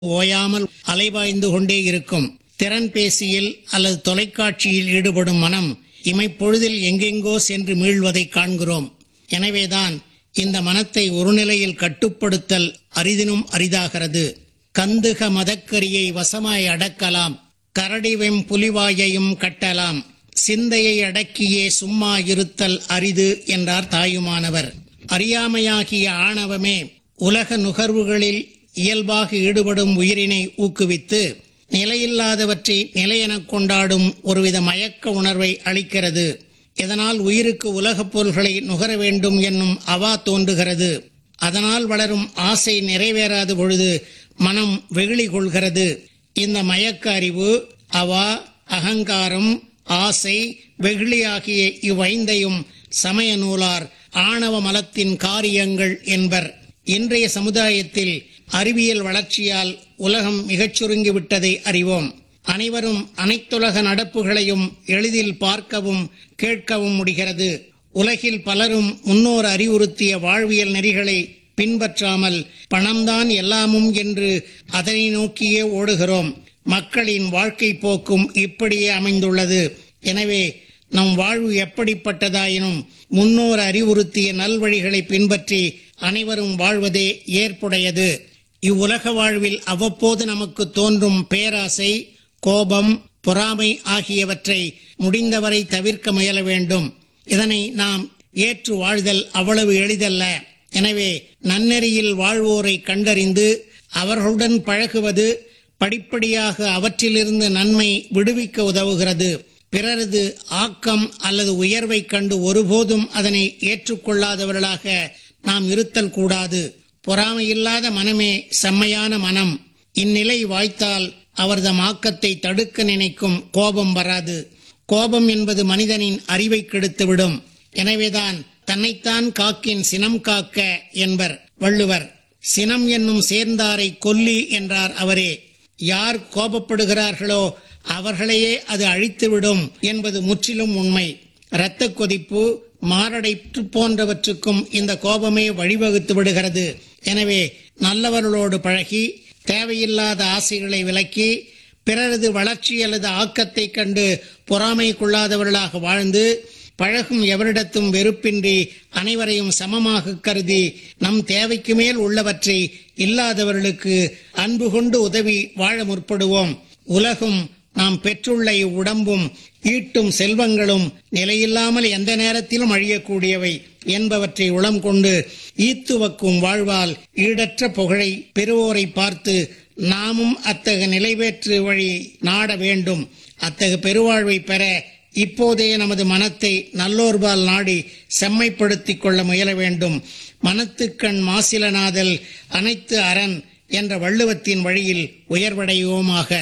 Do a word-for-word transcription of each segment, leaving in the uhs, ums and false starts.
ஓயாமல் அலைபாய்ந்து கொண்டே இருக்கும். திறன்பேசியில் அல்லது தொலைக்காட்சியில் ஈடுபடும் மனம் இமைப்பொழுதில் எங்கெங்கோ சென்று மீள்வதை காண்கிறோம். எனவேதான் இந்த மனத்தை ஒரு நிலையில் கட்டுப்படுத்தல் அரிதினும் அரிதாகிறது. கந்துக மதக்கரியை வசமாய் அடக்கலாம், கரடிவெம் புலிவாயையும் கட்டலாம், சிந்தையை அடக்கியே சும்மா இருத்தல் அரிது என்றார் தாயுமானவர். அறியாமையாகிய ஆணவமே உலக நுகர்வுகளில் இயல்பாக ஈடுபடும் உயிரினை ஊக்குவித்து நிலையில்லாதவற்றை நிலையெனக் கொண்டாடும் ஒருவித மயக்க உணர்வை அளிக்கிறது. இதனால் உயிருக்கு உலகப் பொருள்களை நுகர வேண்டும் என்னும் அவா தோன்றுகிறது. அதனால் வளரும் ஆசை நிறைவேறாத பொழுது மனம் வெகுளி கொள்கிறது. இந்த மயக்க அறிவு, அவா, அகங்காரம், ஆசை, வெகுளி ஆகிய இவ்வைந்தையும் சமய நூலார் ஆணவ மலத்தின் காரியங்கள் என்பர். இன்றைய சமுதாயத்தில் அறிவியல் வளர்ச்சியால் உலகம் மிகச் சுருங்கிவிட்டதை அறிவோம். அனைவரும் அனைத்துலக நடப்புகளையும் எளிதில் பார்க்கவும் கேட்கவும் முடிகிறது. உலகில் பலரும் முன்னோர் அறிவுறுத்திய வாழ்வியல் நெறிகளை பின்பற்றாமல் பணம்தான் எல்லாமும் என்று அதனை நோக்கியே ஓடுகிறோம். மக்களின் வாழ்க்கை போக்கும் இப்படியே அமைந்துள்ளது. எனவே நம் வாழ்வு எப்படிப்பட்டதாயினும் முன்னோர் அறிவுறுத்திய நல்வழிகளை பின்பற்றி அனைவரும் வாழ்வதே ஏற்புடையது. இவ்வுலக வாழ்வில் அவ்வப்போது நமக்கு தோன்றும் பேராசை, கோபம், பொறாமை ஆகியவற்றை முடிந்தவரை தவிர்க்க முயல வேண்டும். இதனை நாம் ஏற்று வாழ்தல் அவ்வளவு எளிதல்ல. எனவே நன்னெறியில் வாழ்வோரை கண்டறிந்து அவர்களுடன் பழகுவது படிப்படியாக அவற்றிலிருந்து நன்மை விடுவிக்க உதவுகிறது. பிறரது ஆக்கம் அல்லது உயர்வை கண்டு ஒருபோதும் அதனை ஏற்றுக்கொள்ளாதவர்களாக நாம் இருத்தல் கூடாது. பொறாமையில்லாத மனமே செம்மையான மனம். இந்நிலை வாய்த்தால் அவரது ஆக்கத்தை தடுக்க நினைக்கும் கோபம் வராது. கோபம் என்பது மனிதனின் அறிவை கெடுத்துவிடும். எனவேதான் தன்னைத்தான் காக்கின் சினம் காக்க என்பர் வள்ளுவர். சினம் என்னும் சேர்ந்தாரை கொல்லி என்றார் அவரே. யார் கோபப்படுகிறார்களோ அவர்களையே அது அழித்துவிடும் என்பது முற்றிலும் உண்மை. இரத்த கொதிப்பு, மாரடைப்பு போன்றவற்றுக்கும் இந்த கோபமே வழிவகுத்து விடுகிறது. எனவே நல்லவர்களோடு பழகி தேவையில்லாத ஆசைகளை விலக்கி பிறரது வளர்ச்சி அல்லது ஆக்கத்தை கண்டு பொறாமை கொள்ளாதவர்களாக வாழ்ந்து பழகும் எவரிடத்தும் வெறுப்பின்றி அனைவரையும் சமமாக கருதி நம் தேவைக்கு மேல் உள்ளவற்றை இல்லாதவர்களுக்கு அன்பு கொண்டு உதவி வாழ முற்படுவோம். உலகும் நாம் பெற்றுள்ள இவ்வுடம்பும் ஈட்டும் செல்வங்களும் நிலையில்லாமல் எந்த நேரத்திலும் அழியக்கூடியவை என்பவற்றை உளம் கொண்டு ஈத்துவக்கும் வாழ்வால் ஈடற்ற புகழை பெறுவோரை பார்த்து நாமும் அத்தகு நிலைவேற்று வழி நாட வேண்டும். அத்தகு பெருவாழ்வை பெற இப்போதே நமது மனத்தை நல்லோர்பால் நாடி செம்மைப்படுத்திக் கொள்ள முயல வேண்டும். மனத்துக்கண் மாசிலனாதல் அனைத்து அரண் என்ற வள்ளுவத்தின் வழியில் உயர்வடைவோமாக.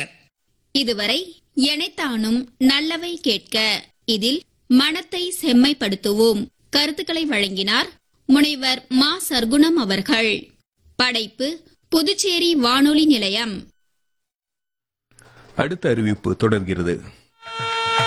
இதுவரை எனைத்தானும் நல்லவை கேட்க, இதில் மனத்தை செம்மைப்படுத்துவோம் கருத்துக்களை வழங்கினார் முனைவர் மா சர்க்குணம் அவர்கள். படைப்பு புதுச்சேரி வானொலி நிலையம். அடுத்த அறிவிப்பு தொடர்கிறது.